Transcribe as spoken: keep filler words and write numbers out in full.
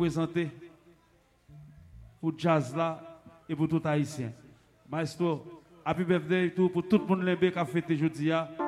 représenter pour jazz là et pour tout haïtien. Maestro, happy birthday tout pour tout le monde qui a fêté aujourd'hui.